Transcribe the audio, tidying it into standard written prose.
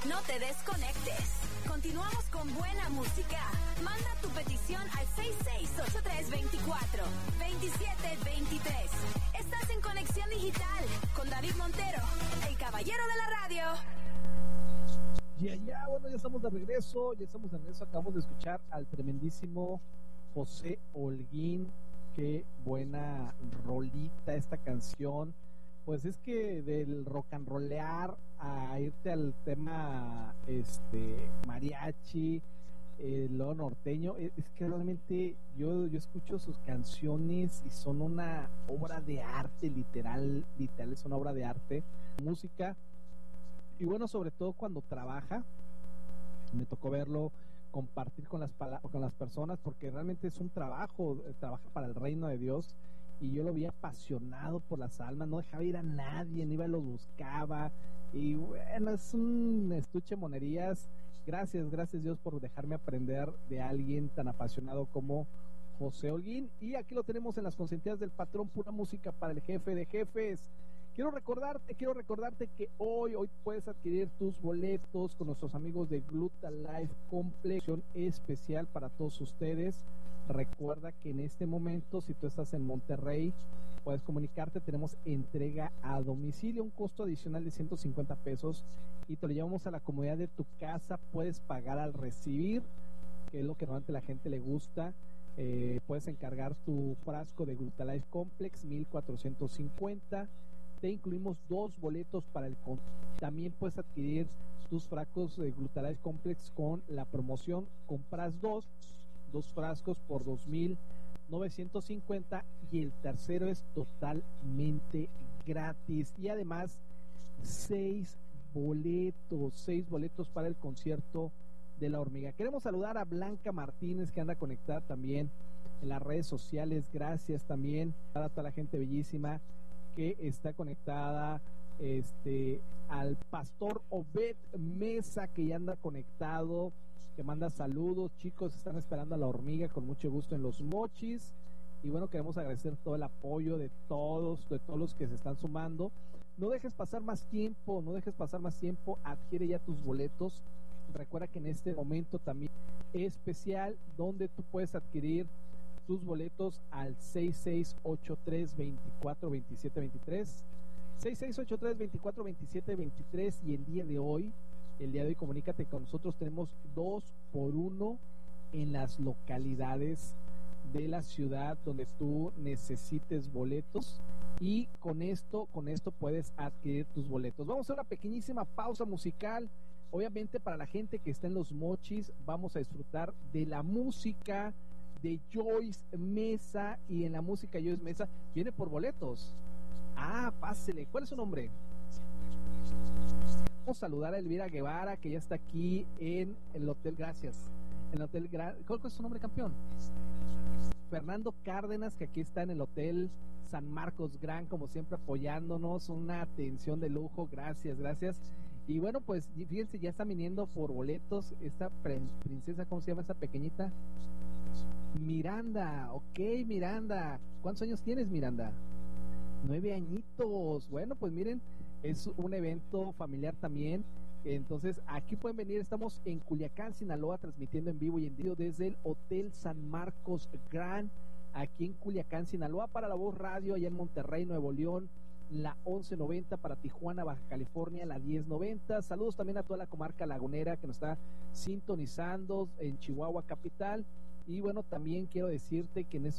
No te desconectes. Continuamos con buena música. Manda tu petición al 668324-2723. Estás en Conexión Digital con David Montero, el caballero de la radio. Bueno, ya estamos de regreso. Acabamos de escuchar al tremendísimo José Holguín. Qué buena rolita esta canción. Pues es que del rock and rollear a irte al tema mariachi, lo norteño, es que realmente yo escucho sus canciones y son una obra de arte, literal es una obra de arte, música. Y bueno, sobre todo cuando trabaja, me tocó verlo compartir con las personas, porque realmente es un trabajo, trabaja para el reino de Dios, y yo lo vi apasionado por las almas, no dejaba ir a nadie, iba y los buscaba, y bueno, es un estuche de monerías. Gracias Dios por dejarme aprender de alguien tan apasionado como José Holguín. Y aquí lo tenemos en las consentidas del patrón, pura música para el jefe de jefes. Quiero recordarte que hoy puedes adquirir tus boletos con nuestros amigos de Gluta Life Complex, especial para todos ustedes. Recuerda que en este momento, si tú estás en Monterrey, puedes comunicarte. Tenemos entrega a domicilio, un costo adicional de 150 pesos, y te lo llevamos a la comodidad de tu casa. Puedes pagar al recibir, que es lo que normalmente a la gente le gusta. Puedes encargar tu frasco de Gluta Life Complex, 1450. Te incluimos 2 boletos para el también puedes adquirir tus frascos de Gluta Life Complex con la promoción. Compras dos frascos por 2,950 y el tercero es totalmente gratis. Y además 6 boletos para el concierto de La Hormiga. Queremos saludar a Blanca Martínez, que anda conectada también en las redes sociales. Gracias también a toda la gente bellísima que está conectada, al pastor Obed Mesa, que ya anda conectado, que manda saludos. Chicos, están esperando a La Hormiga con mucho gusto en Los Mochis, y bueno, queremos agradecer todo el apoyo de todos los que se están sumando. No dejes pasar más tiempo, adquiere ya tus boletos. Recuerda que en este momento también es especial, donde tú puedes adquirir tus boletos al 6683-242723, 6683-242723. Y el día de hoy comunícate con nosotros. Tenemos 2x1 en las localidades de la ciudad donde tú necesites boletos, y con esto puedes adquirir tus boletos. Vamos a hacer una pequeñísima pausa musical. Obviamente, para la gente que está en Los Mochis, vamos a disfrutar de la música de Joyce Mesa, y en la música Joyce Mesa viene por boletos. Pásele. ¿Cuál es su nombre? Vamos a saludar a Elvira Guevara, que ya está aquí en el hotel. Gracias. En el hotel. ¿Cuál es su nombre, campeón? Fernando Cárdenas, que aquí está en el hotel San Marcos Gran, como siempre apoyándonos. Una atención de lujo. Gracias. Y bueno, pues fíjense, ya está viniendo por boletos esta princesa. ¿Cómo se llama esa pequeñita? Miranda. Ok, Miranda. ¿Cuántos años tienes, Miranda? 9 añitos. Bueno, pues miren, es un evento familiar también. Entonces, aquí pueden venir. Estamos en Culiacán, Sinaloa, transmitiendo en vivo y en directo desde el Hotel San Marcos Gran, aquí en Culiacán, Sinaloa, para La Voz Radio, allá en Monterrey, Nuevo León, la 1190, para Tijuana, Baja California, la 1090. Saludos también a toda la comarca lagunera que nos está sintonizando, en Chihuahua capital. Y bueno, también quiero decirte que en